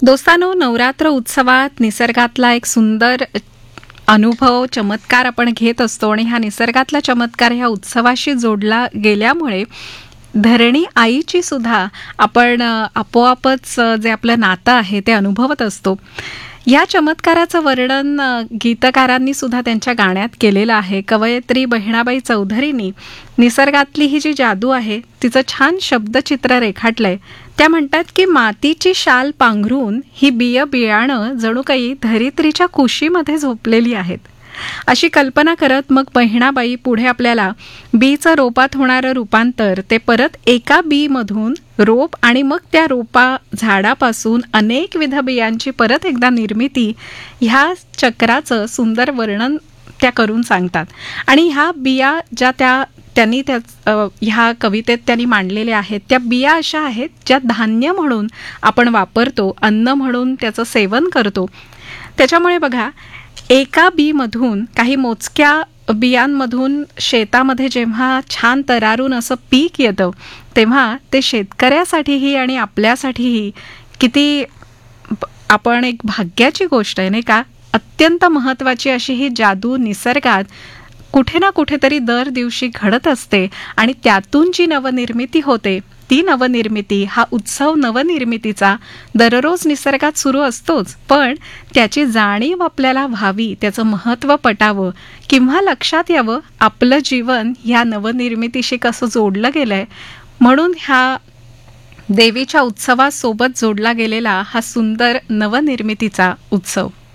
दोस्तांनो, नवरात्र उत्सवात निसर्गातला एक सुंदर अनुभव, चमत्कार आपण घेत असतो आणि हा निसर्गातला चमत्कार ह्या उत्सवाशी जोडला गेल्यामुळे धरणी आईची सुद्धा आपण आपोआपच जे आपलं नातं आहे ते अनुभवत असतो. या चमत्काराचं वर्णन गीतकारांनी सुद्धा त्यांच्या गाण्यात केलेलं आहे. कवयित्री बहिणाबाई चौधरींनी निसर्गातली ही जी जादू आहे तिचं छान शब्दचित्र रेखाटलंय. त्या म्हणतात की मातीची शाल पांघरून ही बियाणं जणू काही धरित्रीच्या कुशीमध्ये झोपलेली आहेत, अशी कल्पना करत मग बहिणाबाई पुढे आपल्याला बीचं रोपात होणारं रूपांतर, ते परत एका बीमधून रोप आणि मग त्या झाडापासून अनेकविध बियांची परत एकदा निर्मिती, ह्या चक्राचं सुंदर वर्णन त्या करून सांगतात. आणि ह्या बिया ज्या त्यांनी ह्या कवितेत त्यांनी मांडलेल्या आहेत, त्या बिया अशा आहेत ज्या धान्य म्हणून आपण वापरतो, अन्न म्हणून त्याचं सेवन करतो. त्याच्यामुळे बघा, एका बीमधून काही मोजक्या बियांमधून शेतामध्ये जेव्हा छान तरारून असं पीक येतं, तेव्हा ते शेतकऱ्यासाठीही आणि आपल्यासाठीही किती आपण एक भाग्याची गोष्ट आहे, नाही का? अत्यंत महत्त्वाची अशी ही जादू निसर्गात कुठे ना कुठेतरी दर दिवशी घडत असते आणि त्यातून जी नवनिर्मिती होते, ती नवनिर्मिती, हा उत्सव नवनिर्मितीचा दररोज निसर्गात सुरू असतोच. पण त्याची जाणीव आपल्याला व्हावी, त्याचं महत्त्व पटावं किंवा लक्षात यावं आपलं जीवन ह्या नवनिर्मितीशी कसं जोडलं गेलंय, म्हणून ह्या देवीच्या उत्सवासोबत जोडला गेलेला हा सुंदर नवनिर्मितीचा उत्सव.